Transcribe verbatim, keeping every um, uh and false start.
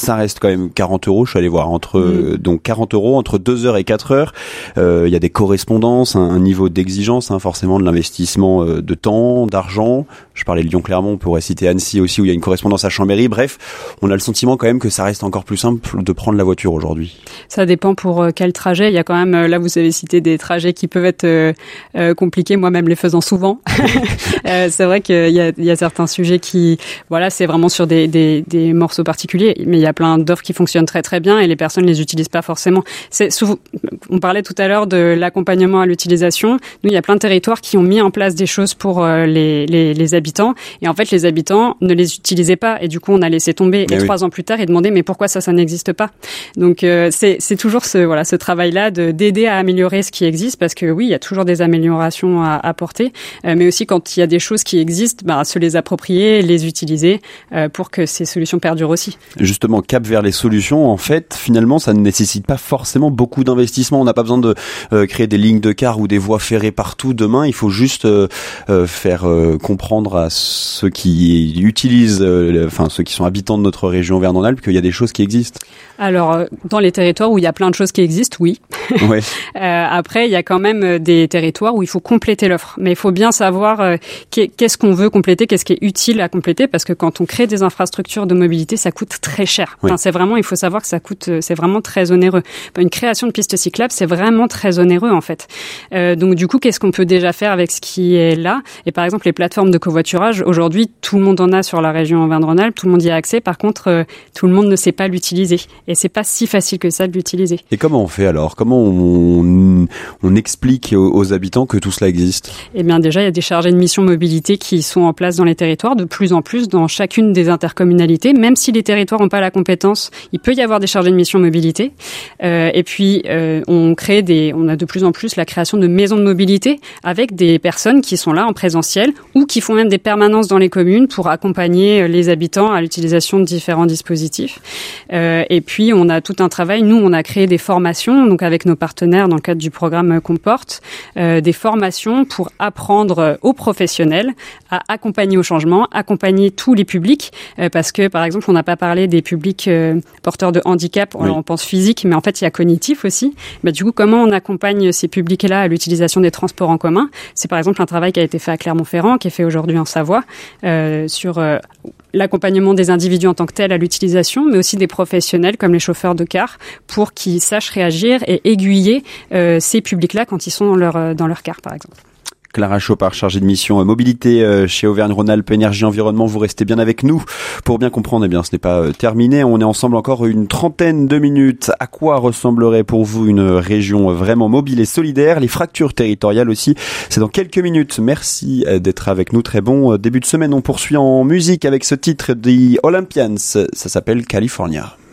ça reste quand même quarante euros. Je suis allé voir entre mmh. euh, donc quarante euros entre deux heures et quatre heures. Il euh, y a des correspondances, un, un niveau d'exigence, hein, forcément de l'investissement euh, de temps, d'argent. Je parlais de Lyon-Clermont, on pourrait citer Annecy aussi où il y a une correspondance à Chambéry. Bref, on a le sentiment quand même que ça reste encore plus simple de prendre la voiture aujourd'hui. Ça dépend pour euh, quel trajet. Il y a quand même, euh, là vous avez cité des trajets qui peuvent être euh, euh, compliqués, moi-même les faisant souvent. euh, c'est vrai qu'il y a, il y a certains sujets qui, voilà, c'est vraiment sur des, des, des morceaux particuliers, mais il y a plein d'offres qui fonctionnent très très bien et les personnes les utilisent pas forcément. C'est souvent, on parlait tout à l'heure de l'accompagnement à l'utilisation. Nous, il y a plein de territoires qui ont mis en place des choses pour euh, les, les, les habitants et en fait les habitants ne les utilisaient pas et du coup on a laissé tomber. Et, et trois oui. ans plus tard, ils demandaient mais pourquoi ça, ça n'existe pas. Donc euh, c'est, c'est toujours ce voilà ce travail-là de d'aider à améliorer ce qui existe parce que oui, il y a toujours des améliorations à apporter, euh, mais aussi quand il y a des choses qui existent, bah, se les approprier, les utiliser euh, pour que ces solutions perdurent aussi. Justement, cap vers les solutions. En fait, finalement, ça ne nécessite pas forcément beaucoup d'investissement. On n'a pas besoin de euh, créer des lignes de car ou des voies ferrées partout demain. Il faut juste euh, euh, faire euh, comprendre à ceux qui utilisent, euh, enfin ceux qui sont habitants de notre région Auvergne-Rhône-Alpes qu'il y a des choses qui existent. Alors, dans les territoires où il y a plein de choses qui existent, oui. Ouais. euh, après, il y a quand même des territoires où il faut compléter l'offre. Mais il faut bien savoir euh, qu'est-ce qu'on veut compléter, qu'est-ce qui est utile à compléter, parce que quand on crée des infrastructures de mobilité, ça coûte très cher. Oui. Enfin, c'est vraiment, il faut savoir que ça coûte, c'est vraiment très onéreux. Une création de pistes cyclables, c'est vraiment très onéreux, en fait. Euh, donc, du coup, qu'est-ce qu'on peut déjà faire avec ce qui est là? Et par exemple, les plateformes de covoiturage, aujourd'hui, tout le monde en a sur la région Auvergne-Rhône-Alpes, tout le monde y a accès. Par contre, euh, tout le monde ne sait pas l'utiliser. Et c'est pas si facile que ça de l'utiliser. Et comment on fait alors? Comment on, on explique aux, aux habitants que tout cela existe? Eh bien déjà, il y a des chargés de mission mobilité qui sont en place dans les territoires, de plus en plus dans chacune des intercommunalités. Même si les territoires n'ont pas la compétence, il peut y avoir des chargés de mission mobilité. Euh, et puis, euh, on crée des, on a de plus en plus la création de maisons de mobilité avec des personnes qui sont là en présentiel ou qui font même des permanences dans les communes pour accompagner les habitants à l'utilisation de différents dispositifs. Euh, et puis, Puis, on a tout un travail. Nous, on a créé des formations, donc avec nos partenaires dans le cadre du programme Comporte, euh, des formations pour apprendre aux professionnels à accompagner au changement, accompagner tous les publics, euh, parce que, par exemple, on n'a pas parlé des publics euh, porteurs de handicap, on, oui. on pense physique, mais en fait, il y a cognitif aussi. Bah, du coup, comment on accompagne ces publics-là à l'utilisation des transports en commun? C'est par exemple un travail qui a été fait à Clermont-Ferrand, qui est fait aujourd'hui en Savoie, euh, sur euh, l'accompagnement des individus en tant que tels à l'utilisation, mais aussi des professionnels comme les chauffeurs de car pour qu'ils sachent réagir et aiguiller euh, ces publics-là quand ils sont dans leur, dans leur car, par exemple. Clara Chopard, chargée de mission mobilité chez Auvergne-Rhône-Alpes Énergie Environnement. Vous restez bien avec nous pour bien comprendre. Eh bien, ce n'est pas terminé. On est ensemble encore une trentaine de minutes. À quoi ressemblerait pour vous une région vraiment mobile et solidaire? Les fractures territoriales aussi. C'est dans quelques minutes. Merci d'être avec nous. Très bon début de semaine. On poursuit en musique avec ce titre des Olympians. Ça s'appelle California.